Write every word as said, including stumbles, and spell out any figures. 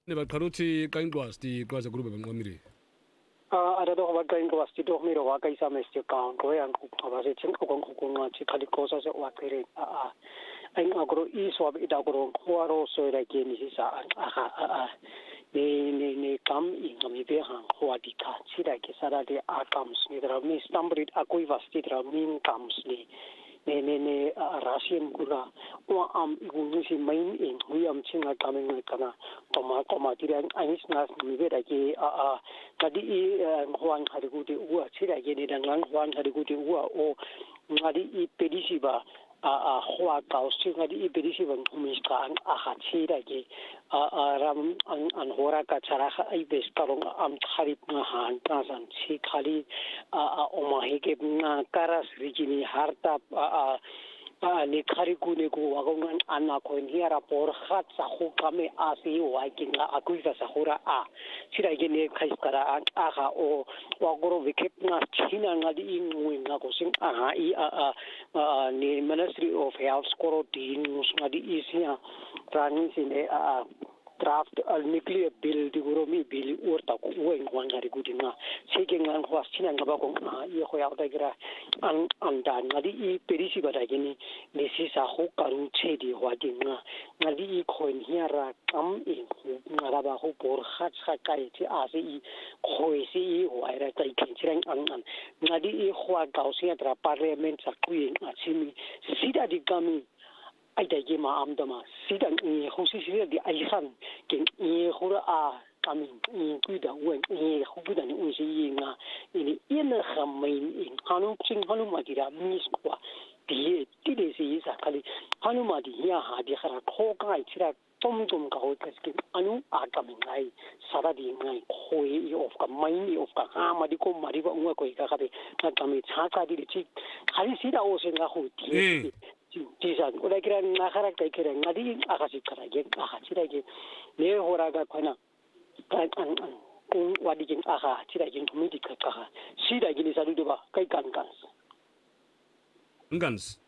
ne ba qharuthi ka inqwas ti kwaza group banqamiri ah ada do ba ka inqwas ti do miro wa ka isa mesti ka ko yang ko ba se chen ko ko ko nga chi khali ko sa se wa kire a a ai ngro I swab ida gro ko ro so ra ke ni sa a a a ne ne ne kam I ngami be hang ko di ka chi ra ke sara de a kams ni dra mi stambrit a koi vasti dra min kams ni ne ne ne Russian kura o am igu si main in hui am chinga kaming kana koma koma tira anis nas mi be da ke a a kadi I huan khari gu de u chira ke ni dang lang huan khari gu de u o ngadi I pedisi ba a a hua ka si ngadi I pedisi ban humis ka an a ha chira ke a a ram an an hora ka chara kha ai bes karong am khari na han ta san chi khali a a o ma he ke na karas rijini harta a a ni khari ku ne ku wa gong an na ko ni ara por khat sa khu kame a si wa kin la a ku sa khura a sira ke ne khais kara a ha o wa goro vikep na china ngadi I ngui na ko sing a ha I a a ni Ministry of Health koro din ngadi I sia rani sine a draft al nuclear bill di guro mi bill urta ko wen wan ngari gudinga sege ngan hwas china ngaba ko a I ho ya ta gira an an dan ngadi I perisi bada gini ni si sa ho karu che di wa dinga ngadi I khoin hiara kam I ngara ba ho por khat kha kai ti a si I khoi si I wa ra tai kin chirang an an ngadi I khwa gau si tra parliament sa kuin a chimi sida di kami ai dai ge ma am dama sidang ni hosi si di ai khan ke ni hura a kami ni ku da wen ni hu bu da ni un si nga ni ina khamain in hanu ching hanu ma dira mis kwa di ti de si sa khali hanu ma di ya ha di khara kho ka ai chira tom tom ka ho ka skin anu a kami ngai sara di ngai khoi of ka mai ni of ka ha ma di ko mari ba un ko ka ka de ka kami cha ka di chi khali si da o se nga ho di 지산 오라기란 나가락 대케랑 나디 아가시 카라게 아가치라게 내 호라가 거나 안 공 와디긴 아가 치라긴 코미디 카카 시라긴 사루도바 kai kan kan ngans